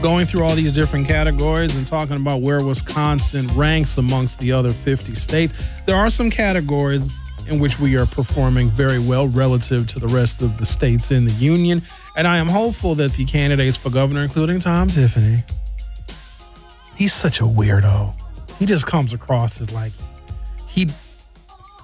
going through all these different categories and talking about where Wisconsin ranks amongst the other 50 states. There are some categories in which we are performing very well relative to the rest of the states in the union. And I am hopeful that the candidates for governor, including Tom Tiffany, he's such a weirdo. He just comes across as like,